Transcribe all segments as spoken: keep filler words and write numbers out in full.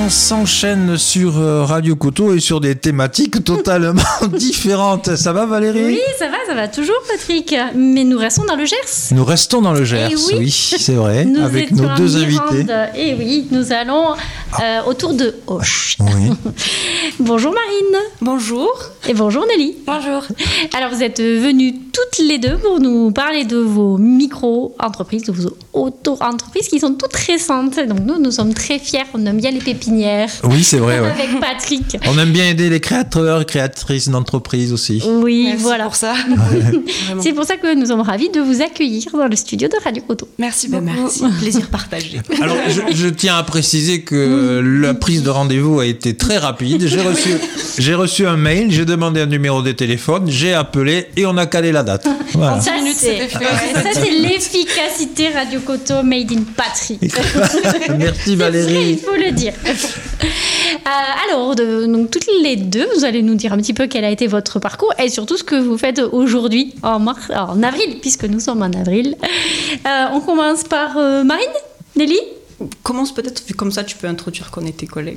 On s'enchaîne sur Radio Coteau et sur des thématiques totalement différentes. Ça va Valérie ? Oui, ça va, ça va toujours Patrick. Mais nous restons dans le Gers. Nous restons dans le Gers, Et oui, oui c'est vrai, nous avec étions nos deux à invités. Mirande. Et oui, nous allons euh, autour de Auch. Oui. Bonjour Marine. Bonjour. Et bonjour Nelly. Bonjour. Alors vous êtes venues toutes les deux pour nous parler de vos micro-entreprises, de vos auto-entreprises qui sont toutes récentes. Donc nous, nous sommes très fiers, on aime bien les pépinières. Oui, c'est vrai. Ouais. Avec Patrick. On aime bien aider les créateurs et créatrices d'entreprises aussi. Oui, Merci voilà. pour ça. C'est pour ça que nous sommes ravis de vous accueillir dans le studio de Radio Coteau. Merci Ben beaucoup. merci, plaisir partagé. Alors, je, je tiens à préciser que la prise de rendez-vous a été très rapide. J'ai reçu, j'ai reçu un mail, j'ai demandé un numéro de téléphone, j'ai appelé et on a calé la date. Voilà. Ça, minutes, c'est, c'était fait. ça, c'est l'efficacité Radio Coteau made in Patrick. Merci C'est vrai, Valérie. il faut le dire. Euh, alors, de, donc, toutes les deux, vous allez nous dire un petit peu quel a été votre parcours et surtout ce que vous faites aujourd'hui, en, mars, en avril, puisque nous sommes en avril. Euh, on commence par euh, Marine, Nelly. Commence peut-être, comme ça tu peux introduire qu'on est tes collègues.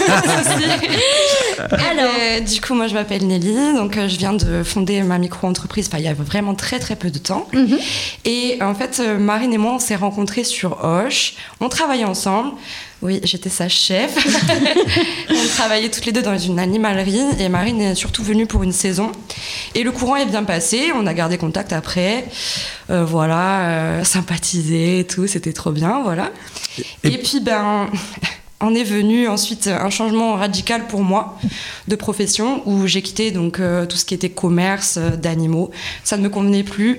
Alors, Euh, du coup, moi, je m'appelle Nelly. Donc, euh, je viens de fonder ma micro-entreprise. Enfin, il y a vraiment très, très peu de temps. Mhm. Et en fait, euh, Marine et moi, on s'est rencontrés sur Auch. On travaillait ensemble. Oui, j'étais sa chef. On travaillait toutes les deux dans une animalerie. Et Marine est surtout venue pour une saison. Et le courant est bien passé. On a gardé contact après. Euh, voilà, euh, sympathisé et tout. C'était trop bien, voilà. Et- Et puis, ben... En est venu ensuite un changement radical pour moi de profession où j'ai quitté donc euh, tout ce qui était commerce euh, d'animaux. Ça ne me convenait plus.